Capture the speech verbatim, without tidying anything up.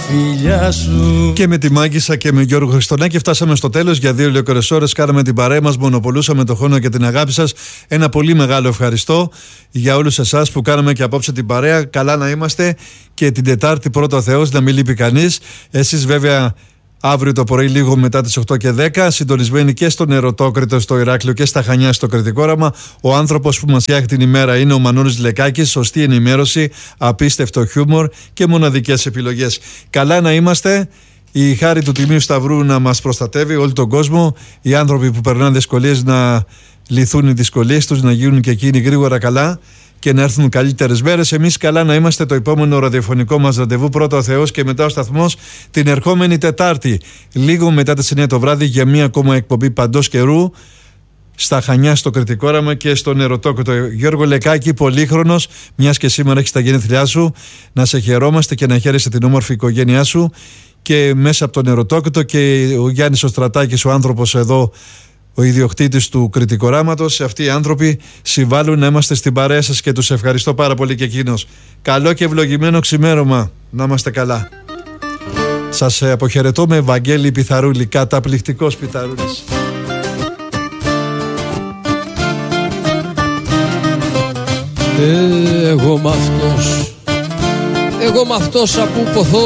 φιλιά σου. Και με τη Μάγισσα και με Γιώργο Χριστονάκη φτάσαμε στο τέλος. Για δύο λεπτές ώρες κάναμε την παρέα μας, μονοπολούσαμε το χρόνο και την αγάπη σας. Ένα πολύ μεγάλο ευχαριστώ για όλους εσάς που κάναμε και απόψε την παρέα. Καλά να είμαστε και την Τετάρτη πρώτα ο Θεός, να μην λείπει κανείς. Εσείς βέβαια αύριο το πρωί λίγο μετά τις οκτώ και δέκα, συντονισμένοι και στο Νεροτόκρητο, στο Ηράκλειο και στα Χανιά, στο Κρητικό Όραμα. Ο άνθρωπος που μας φτιάχνει την ημέρα είναι ο Μανώλης Λεκάκης. Σωστή ενημέρωση, απίστευτο χιούμορ και μοναδικές επιλογές. Καλά να είμαστε. Η χάρη του Τιμίου Σταυρού να μας προστατεύει όλο τον κόσμο. Οι άνθρωποι που περνάνε δυσκολίες να λυθούν οι δυσκολίες τους, να γίνουν και εκείνοι γρήγορα καλά και να έρθουν καλύτερες μέρες. Εμείς καλά να είμαστε. Το επόμενο ραδιοφωνικό μας ραντεβού, πρώτα ο Θεός και μετά ο σταθμός, την ερχόμενη Τετάρτη, λίγο μετά τις εννιά το βράδυ, για μία ακόμα εκπομπή παντός καιρού στα Χανιά, στο Κρητικό Όραμα και στο Νεροτόκρητο. Γιώργο Λεκάκη, πολύχρονος, μιας και σήμερα έχεις τα γενέθλιά σου, να σε χαιρόμαστε και να χαίρεσαι την όμορφη οικογένειά σου και μέσα από το Νεροτόκρητο. Και ο Γιάννης ο Στρατάκης, ο άνθρωπος εδώ, ο ιδιοκτήτης του Κρητικοράματος, αυτοί οι άνθρωποι συμβάλλουν να είμαστε στην παρέα σας και τους ευχαριστώ πάρα πολύ και εκείνος. Καλό και ευλογημένο ξημέρωμα. Να είμαστε καλά. Σας αποχαιρετώ με Βαγγέλη Πιθαρούλη, καταπληκτικός Πιθαρούλης. Εγώ μ' αυτός, εγώ μ' αυτός που ποθώ